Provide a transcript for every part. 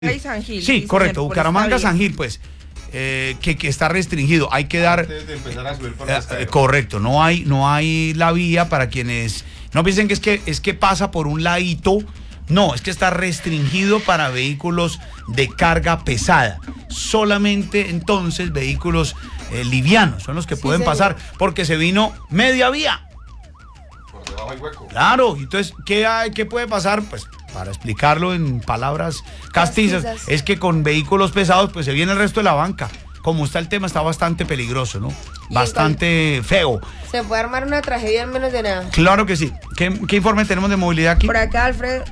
San Gil. Sí, correcto. Señor, Bucaramanga, San Gil, pues, que está restringido. Hay que dar... Antes de empezar a subir por las calles. correcto, no hay la vía para quienes... No piensen que es que pasa por un ladito. No, es que está restringido para vehículos de carga pesada. Solamente entonces vehículos livianos son los que pueden pasar, porque se vino media vía. Por debajo hay hueco. Claro, entonces, ¿qué puede pasar? Pues, para explicarlo en palabras castizas, es que con vehículos pesados, pues se viene el resto de la banca. Como está el tema, está bastante peligroso, ¿no? Bastante feo. Se puede armar una tragedia en menos de nada. Claro que sí. ¿Qué informe tenemos de movilidad aquí? Por acá, Alfredo.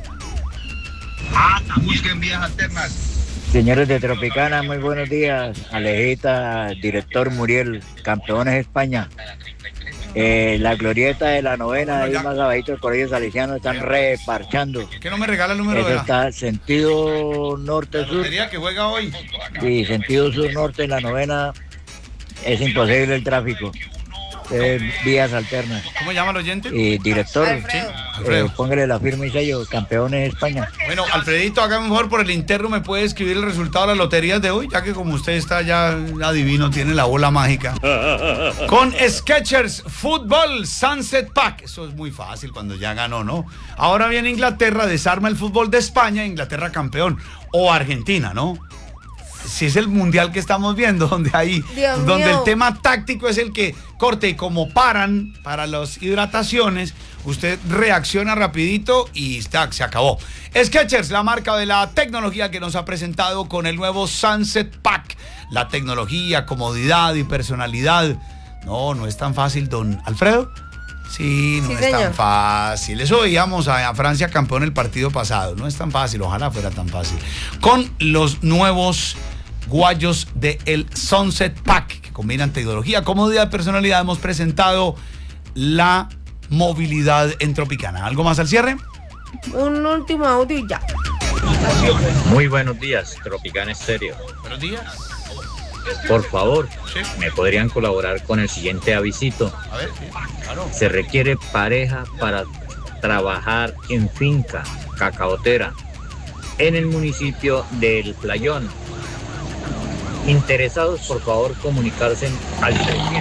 Busquen vías alternas. Señores de Tropicana, muy buenos días. Alejita, director Muriel, campeones de España. La glorieta de la novena, ahí más abajito del Colegio Salesiano, están reparchando. ¿Qué no me regala el número Eso de la está sentido norte-sur lotería que juega hoy? y sentido sur-norte en la novena. Es imposible el tráfico. Vías alternas. ¿Cómo llama el oyente? Y director, Alfredo. póngale la firma y sello, campeones de España. Bueno, Alfredito, hágame un favor, por el interno me puede escribir el resultado de las loterías de hoy, ya que como usted está ya adivino, tiene la bola mágica. Con Skechers Fútbol Sunset Pack. Eso es muy fácil cuando ya ganó, ¿no? Ahora viene Inglaterra, desarma el fútbol de España, Inglaterra campeón. O Argentina, ¿no? Si es el mundial que estamos viendo, donde el tema táctico es el que corte, y como paran para las hidrataciones, usted reacciona rapidito y se acabó. Skechers, la marca de la tecnología que nos ha presentado con el nuevo Sunset Pack. La tecnología, comodidad y personalidad. No es tan fácil, don Alfredo. Sí, no es tan fácil. Eso veíamos a Francia campeón el partido pasado. No es tan fácil, ojalá fuera tan fácil. Con los nuevos guayos del Sunset Pack, que combinan tecnología, comodidad y personalidad, hemos presentado la movilidad en Tropicana. ¿Algo más al cierre? Un último audio y ya. Muy buenos días, Tropicana Estéreo. Buenos días. Por favor, Sí. ¿me podrían colaborar con el siguiente avisito? A ver, sí, claro. Se requiere pareja para trabajar en finca cacaotera en el municipio del Playón. Interesados, por favor, comunicarse al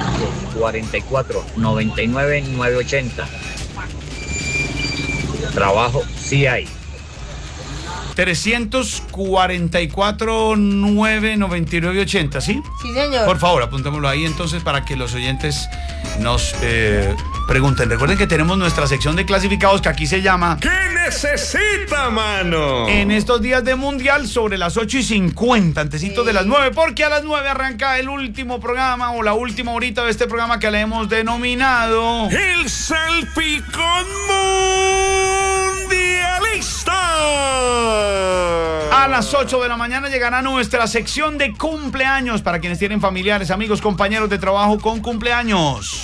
344-99-980. Trabajo sí hay. 344-999-80, ¿sí? Sí, señor. Por favor, apuntémoslo ahí entonces para que los oyentes nos pregunten. Recuerden que tenemos nuestra sección de clasificados que aquí se llama ¿Qué necesita, mano? En estos días de mundial sobre las 8:50, antecitos de las 9, porque a las 9 arranca el último programa o la última horita de este programa que le hemos denominado El Salpicón Mundialista. A las 8 de la mañana llegará nuestra sección de cumpleaños para quienes tienen familiares, amigos, compañeros de trabajo con cumpleaños.